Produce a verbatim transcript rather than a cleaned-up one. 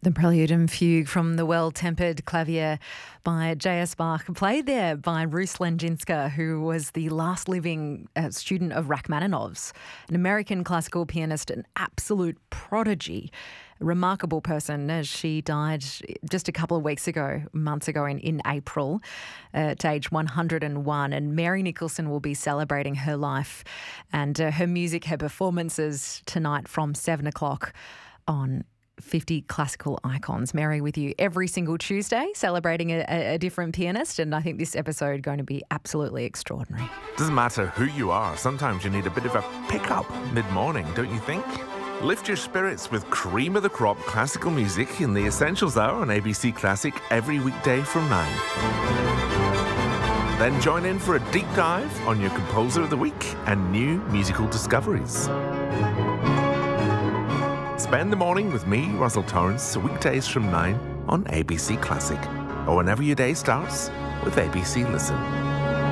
The Prelude and Fugue from the Well-Tempered Clavier by J S Bach, played there by Rus Lengzinska, who was the last living uh, student of Rachmaninoff's, an American classical pianist, an absolute prodigy, a remarkable person, as she died just a couple of weeks ago, months ago in, in April, uh, at age one hundred and one. And Mary Nicholson will be celebrating her life and uh, her music, her performances tonight from seven o'clock on fifty Classical Icons. Mary with you every single Tuesday, celebrating a, a different pianist, and I think this episode going to be absolutely extraordinary. Doesn't matter who you are, sometimes you need a bit of a pick-up mid-morning, don't you think? Lift your spirits with cream of the crop classical music in the Essentials Hour on A B C Classic every weekday from nine. Then join in for a deep dive on your composer of the week and new musical discoveries. Spend the morning with me, Russell Torrance, weekdays from nine on A B C Classic, or whenever your day starts with A B C Listen.